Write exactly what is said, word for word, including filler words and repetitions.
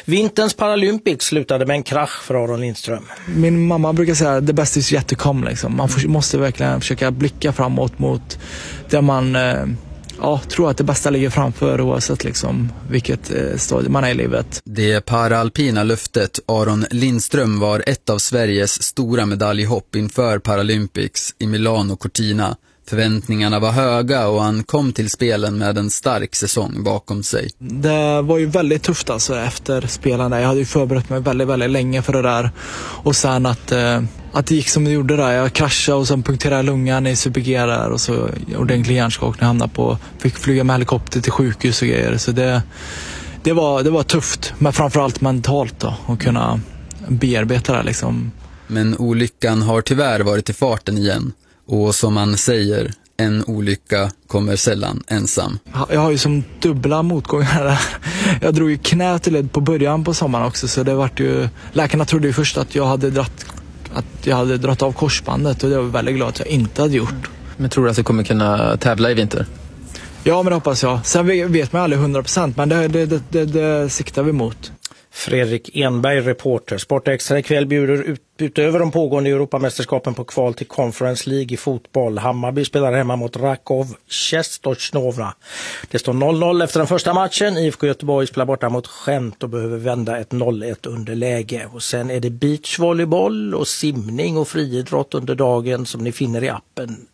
Vinterns Paralympics slutade med en krasch för Aron Lindström. Min mamma brukar säga att det bästa är yet to come. Liksom. Man får, måste verkligen försöka blicka framåt mot där man eh, ja, tror att det bästa ligger framför oavsett liksom, vilket eh, stadie man är i livet. Det paralpina löftet Aron Lindström var ett av Sveriges stora medaljhopp inför Paralympics i Milano Cortina. Förväntningarna var höga och han kom till spelen med en stark säsong bakom sig. Det var ju väldigt tufft alltså efter spelarna. Jag hade ju förberett mig väldigt, väldigt länge för det där. Och sen att, eh, att det gick som det gjorde där. Jag kraschade och sen punkterade lungan i Super-G där. Och så ordentlig hjärnskakning. Jag hamnade på, fick flyga med helikopter till sjukhus och grejer. Så det, det, var, det var tufft. Men framförallt mentalt då. Att kunna bearbeta det liksom. Men olyckan har tyvärr varit i farten igen. Och som man säger, en olycka kommer sällan ensam. Jag har ju som dubbla motgångar där. Jag drog ju knät till led på början på sommaren också. Så det vart ju, läkarna trodde ju först att jag hade dratt, att jag hade dratt av korsbandet. Och det var jag väldigt glad att jag inte hade gjort. Men tror du att du kommer kunna tävla i vinter? Ja, men det hoppas jag. Sen vet man aldrig hundra procent, men det, det, det, det, det siktar vi mot. Fredrik Enberg, reporter. Sportextra ikväll bjuder ut, utöver de pågående Europamästerskapen på kval till Conference League i fotboll. Hammarby spelar hemma mot Rakov Czestochnovna. Det står noll noll efter den första matchen. I F K Göteborg spelar borta mot Gent och behöver vända ett noll ett underläge. Och sen är det beachvolleyboll och simning och friidrott under dagen som ni finner i appen